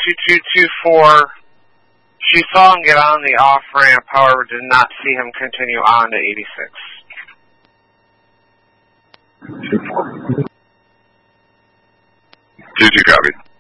2224. She saw him get on the off-ramp, however, did not see him continue on to 86. 2-2 copy.